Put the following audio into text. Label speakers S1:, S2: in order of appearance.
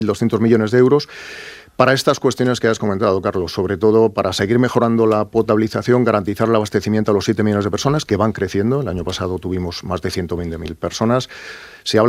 S1: 200 millones de euros para estas cuestiones que has comentado, Carlos, sobre todo para seguir mejorando la potabilización, garantizar el abastecimiento a los 7 millones de personas que van creciendo. El año pasado tuvimos más de 120.000 personas. Se habla